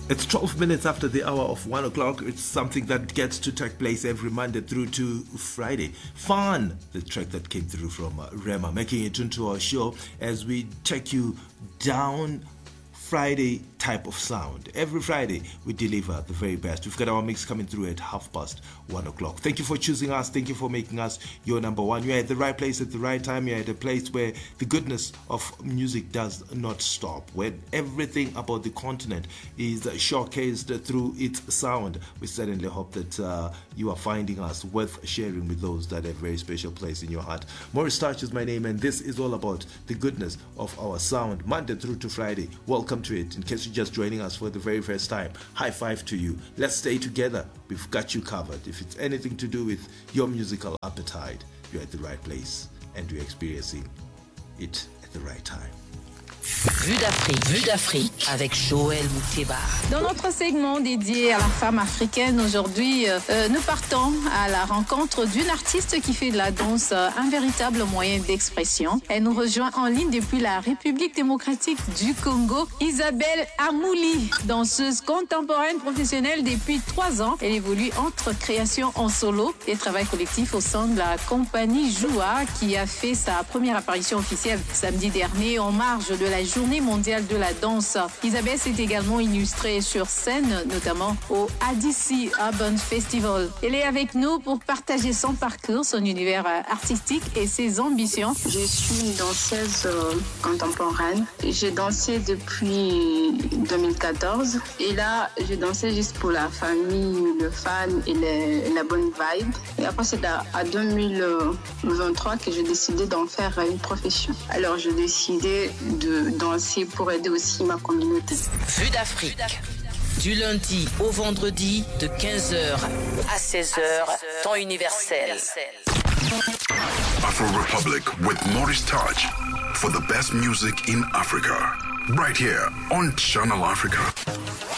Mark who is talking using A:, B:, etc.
A: It's 12 minutes after the hour of 1 o'clock. It's something that gets to take place every Monday through to Friday. Fun, the track that came through from Rema, making it into our show as we take you down Friday type of sound. Every Friday we deliver the very best. We've got our mix coming through at 1:30 o'clock. Thank you for choosing us. Thank you for making us your number one. You're at the right place at the right time. You're at a place where the goodness of music does not stop, where everything about the continent is showcased through its sound. We certainly hope that you are finding us worth sharing with those that have a very special place in your heart. Maurice Touch is my name, and this is all about the goodness of our sound, Monday through to Friday. Welcome to it. In case you're just joining us for the very first time, high five to you. Let's stay together. We've got you covered. If it's anything to do with your musical appetite, you're at the right place and you're experiencing it at the right time.
B: Vue d'Afrique avec Joël Mouteba.
C: Dans notre segment dédié à la femme africaine, aujourd'hui, nous partons à la rencontre d'une artiste qui fait de la danse un véritable moyen d'expression. Elle nous rejoint en ligne depuis la République démocratique du Congo, Isabelle Amouli, danseuse contemporaine professionnelle depuis 3 ans. Elle évolue entre création en solo et travail collectif au sein de la compagnie Joua, qui a fait sa première apparition officielle samedi dernier en marge de la Journée mondiale de la danse. Isabelle s'est également illustrée sur scène, notamment au ADC Urban Festival. Elle est avec nous pour partager son parcours, son univers artistique et ses ambitions.
D: Je suis une danseuse contemporaine. J'ai dansé depuis 2014 et là, je dansais juste pour la famille, le fan et la bonne vibe. Et après, c'est à 2023 que j'ai décidé d'en faire une profession. Alors, j'ai décidé de danser pour aider aussi ma communauté.
B: Vue d'Afrique. Du lundi au vendredi de 15h à 16h, temps universel.
E: Afro Republic with Maurice Touch for the best music in Africa. Right here on Channel Africa.